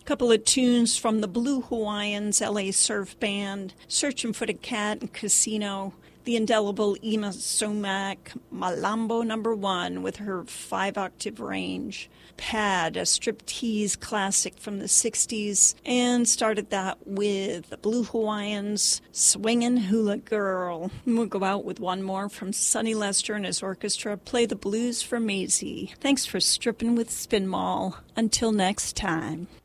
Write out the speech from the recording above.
Couple of tunes from the Blue Hawaiians, LA Surf Band, Searching for the Cat and Casino, the indelible Ima Somack, Malambo #1 with her 5-octave range, Pad, a striptease classic from the 60s, and started that with the Blue Hawaiians, Swingin' Hula Girl. And we'll go out with one more from Sonny Lester and his orchestra, Play the Blues for Maisie. Thanks for stripping with Spin Mall. Until next time.